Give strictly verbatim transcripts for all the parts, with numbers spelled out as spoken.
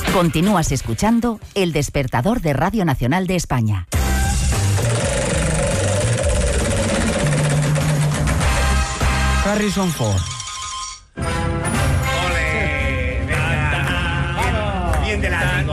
Continúas escuchando El Despertador de Radio Nacional de España. Harrison Ford. ¡Ole! ¡Venga! Bien de látigo.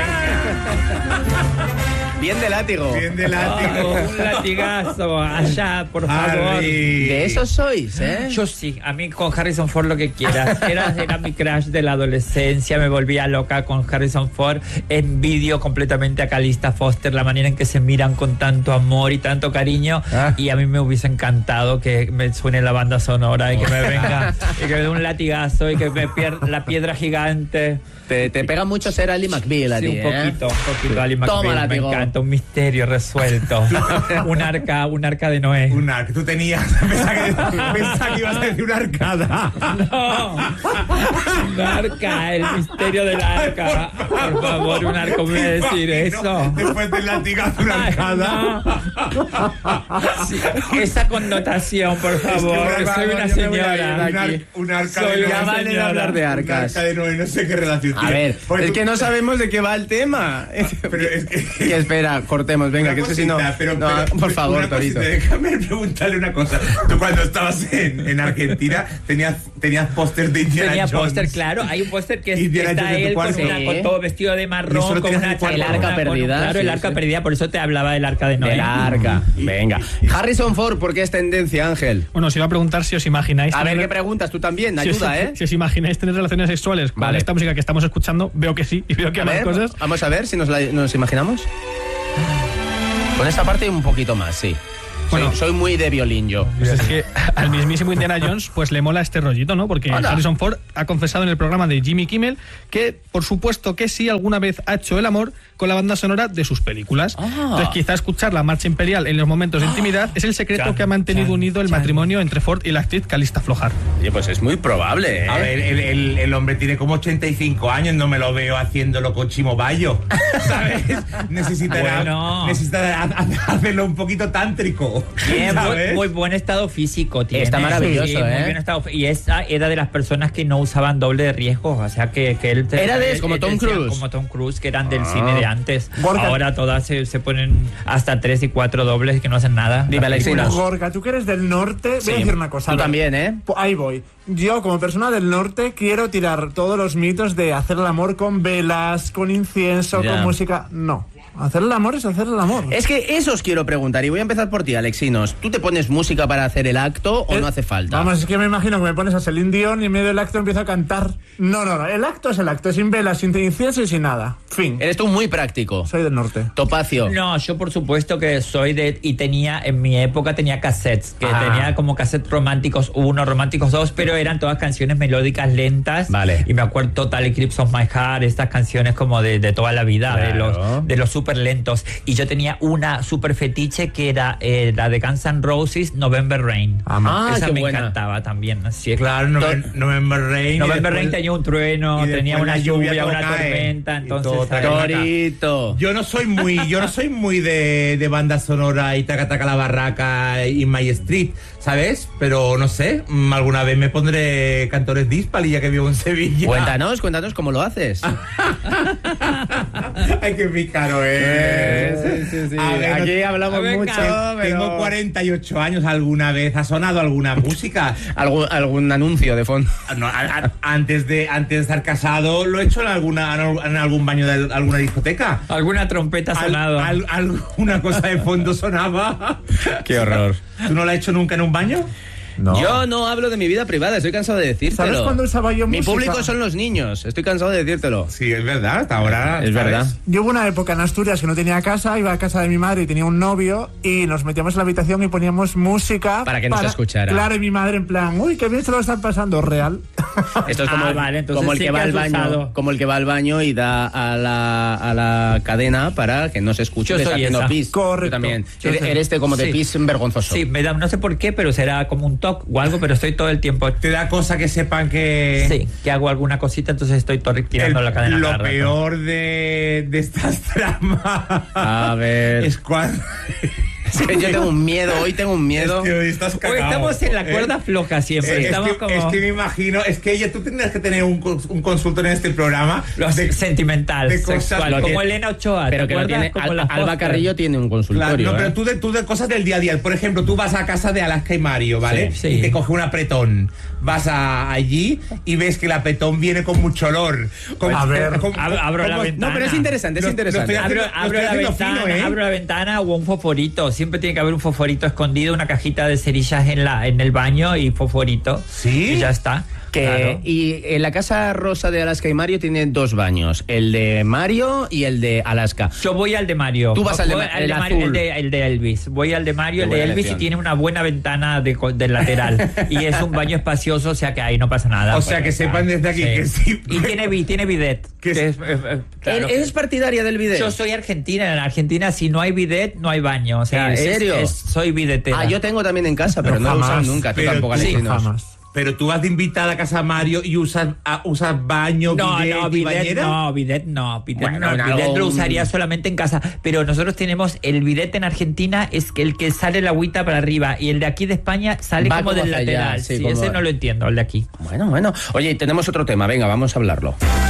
Bien de látigo. Bien de látigo. Oh, un latigazo allá, por favor. Harry. De esos sois, ¿eh? Yo sí, a mí con Harrison Ford lo que quieras. Era, era mi crush de la adolescencia, me volvía loca con Harrison Ford. Envidio completamente a Calista Foster, la manera en que se miran con tanto amor y tanto cariño. Ah. Y a mí me hubiese encantado que me suene la banda sonora y que me venga, y que me dé un latigazo y que me pierda la piedra gigante. Te, te pega mucho ser Ali McBeal a Sí, ti, un poquito, ¿eh? un poquito. Ali Toma, McBeal, me látigo. encanta, un misterio resuelto. un arca, un arca de Noé. Un arca. Tú tenías. Pensaba que, pensaba que ibas a decir una arcada. No, un arca, el misterio del arca. Por favor, un arca, me voy a decir eso. Después del latigazo, una Ay, arcada. no. Sí, esa connotación, por favor. Es que Soy una yo me voy a ir señora. Un, ar- un arca Soy de una Ya Noé. vale de señora. hablar de Un arcas. arca de Noé, no sé qué relación A tiene. ver, Porque es tú- que no sabemos de qué va el tema. Pero es que... Que espera, cortemos, venga, Una que es que si no... cosita, pero- no, pero- por pero favor, una Torito. cosita, déjame preguntarle una cosa. Tú cuando estabas en, en Argentina tenías, tenías póster de Indiana Tenía Jones. póster, claro. Hay un póster que es, Indiana está Jones en tu él con, cuarto. una, Sí. con todo vestido de Y eso marrón, lo con tenías en una el cuarto. chaqueta, El arca con un- perdida, Claro, sí, el arca sí. perdida, por eso te hablaba del arca de Noé. Del arca. Venga. Harrison Ford, ¿por qué es tendencia, Ángel? Bueno, os iba a preguntar si os imagináis... A ver, tener- ¿qué preguntas? Tú también, si os- ayuda, ¿eh? Si os imagináis tener relaciones sexuales con Vale. esta música que estamos escuchando, veo que sí, y veo que A hay más ver, cosas. vamos a ver si nos, la- nos imaginamos. Con esta parte un poquito más, sí. Bueno. soy, soy muy de violín yo. Pues es que al mismísimo Indiana Jones pues le mola este rollito, ¿no? Porque Anda. Harrison Ford ha confesado en el programa de Jimmy Kimmel que, por supuesto que sí, alguna vez ha hecho el amor con la banda sonora de sus películas. Ah. Entonces quizá escuchar la marcha imperial en los momentos de intimidad es el secreto Chan, que ha mantenido chan, unido el chan. matrimonio entre Ford y la actriz Calista Flojar. Oye, pues es muy probable, ¿eh? A ver, el, el, el hombre tiene como ochenta y cinco años, no me lo veo haciéndolo con Chimo Bayo, ¿sabes? Necesitará, Bueno. necesitará ha- ha- hacerlo un poquito tántrico, Bien, muy, ¿sabes? muy buen estado físico tiene. Está maravilloso, Sí, ¿eh? Muy bien estado, y esa era de las personas que no usaban doble de riesgo, o sea que, que él... Era de- él- como él Tom decía, Cruise. Como Tom Cruise, que eran del Ah. cine de antes. Gorka. Ahora todas se, se ponen hasta tres y cuatro dobles que no hacen nada. Dime, Las películas. Alexinos. Gorka, tú que eres del norte, voy Sí. a decir una cosa. Tú a ver. también, ¿eh? Pues ahí voy. Yo, como persona del norte, quiero tirar todos los mitos de hacer el amor con velas, con incienso, Ya. con música. No. Hacer el amor es hacer el amor. Es que eso os quiero preguntar y voy a empezar por ti, Alexinos. ¿Tú te pones música para hacer el acto o Eh, no hace falta? Vamos, es que me imagino que me pones a Celine Dion y en medio del acto empiezo a cantar. No, no, no. El acto es el acto, sin velas, sin incienso y sin nada. Fin. Eres tú muy práctico. Soy del norte. Topacio. No, yo por supuesto que soy de... Y tenía, en mi época tenía cassettes, que Ah. tenía como cassettes románticos uno, románticos dos, pero eran todas canciones melódicas lentas. Vale. Y me acuerdo Total Eclipse of My Heart, estas canciones como de, de toda la vida, de Claro. los de los súper lentos. Y yo tenía una súper fetiche que era eh, la de Guns N' Roses, November Rain. Ah, Esa qué me buena. encantaba también. Así es. Claro, November, November Rain. y November Rain después- tenía un trueno, y después tenía una la lluvia, lluvia, todo una cae, tormenta, y entonces... todo ¿sabes? traca. Torito. Yo no soy muy, yo no soy muy de, de banda sonora y taca taca la barraca y My Street, ¿sabes? Pero no sé, mm, alguna vez me pondré Cantores Dispal y ya que vivo en Sevilla. Cuéntanos, cuéntanos cómo lo haces. Ay, qué pícaro, eh. Sí, sí, sí. A ver, Aquí no- hablamos Venga, mucho, Tengo pero... cuarenta y ocho años, ¿alguna vez ha sonado alguna música? ¿Algún, algún anuncio de fondo. No, a- a- antes, de, antes de estar casado, lo he hecho en, alguna, en algún baño de alguna discoteca. Alguna trompeta ha Al- sonado. al- alguna cosa de fondo sonaba. Qué horror. ¿Tú no la has hecho nunca en un baño? No. Yo no hablo de mi vida privada, estoy cansado de decírtelo. ¿Sabes cuándo usaba yo Mi música? público son los niños, estoy cansado de decírtelo. Sí, es verdad, hasta ahora. Es ¿sabes? verdad. Yo hubo una época en Asturias que no tenía casa, iba a casa de mi madre y tenía un novio y nos metíamos en la habitación y poníamos música Para que nos escuchara. Claro, y mi madre en plan, uy, qué bien se lo están pasando, real. Esto es como, Ah, el, vale, entonces como el sí que que va has al baño, usado. como el que va al baño y da a la, a la cadena para que no se escuche Yo que está soy haciendo esa. pis. Correcto. Yo también. Yo Eres, sé. eres de como de Sí. pis vergonzoso. Sí, me da, no sé por qué, pero será como un toque o algo, pero estoy todo el tiempo. Te da cosa que sepan que. Sí, que hago alguna cosita, entonces estoy todo tirando el- la cadena. Lo cada rato. peor de, de estas tramas A ver. es cuando, Es que yo tengo un miedo, hoy tengo un miedo. Es que hoy estás cagao, Hoy estamos en la ¿eh? cuerda floja siempre. Es, estamos es, que, como es que me imagino, es que ella, tú tendrías que tener un, cons- un consultor en este programa los de, sentimental, de cosas- sexual, Lo como tiene- Elena Ochoa. ¿te Pero que lo acuerdas? tiene, Como Al- la Alba Foster. Carrillo tiene un Claro, consultorio. no, ¿eh? pero tú de, tú de cosas del día a día. Por ejemplo, tú vas a casa de Alaska y Mario, ¿vale? Sí, sí. Y te coge un apretón. Vas a, allí y ves que el apretón viene con mucho olor. Con- A ver. con- Abro, abro la como- ventana. No, pero es interesante, es Lo- interesante. lo estoy Abro, haciendo- abro lo la estoy haciendo ventana, fino, ¿eh? abro la ventana o un fosforito. Siempre tiene que haber un fosforito escondido, una cajita de cerillas en la en el baño y fosforito. ¿Sí? Y ya está. Que, Claro. Y en la casa rosa de Alaska y Mario tiene dos baños, el de Mario y el de Alaska. Yo voy al de Mario. Tú vas al de Voy Ma- el Mario, azul. el de, el de Elvis. Voy al de Mario, Qué el de buena Elvis, elección. y tiene una buena ventana de, co- del lateral. Y es un baño espacioso, o sea que ahí no pasa nada. O sea, que sepan desde aquí que sí. Y tiene, bi- tiene bidet. Que que es- es, eh, eh, claro ¿Él- que- ¿Es partidaria del video? Yo soy argentina. En Argentina, si no hay bidet, no hay baño. O sea, ¿En es- serio? es- soy bidetera. Ah, yo tengo también en casa, pero No, no lo he jamás. usado nunca. Tú Pero tampoco, tú- Alecinos. Jamás. Pero tú vas de invitada a casa a Mario y usas, a- usas baño, No, bidet no, y bidet bañera. no, bidet no, bidet Bueno, no, en bidet algún- lo usaría solamente en casa, pero nosotros tenemos el bidet en Argentina, es que el que sale la agüita para arriba, y el de aquí de España sale Va como, como del hacia allá, lateral, sí, sí, como- ese no lo entiendo, el de aquí. Bueno, bueno. Oye, tenemos otro tema, venga, vamos a hablarlo.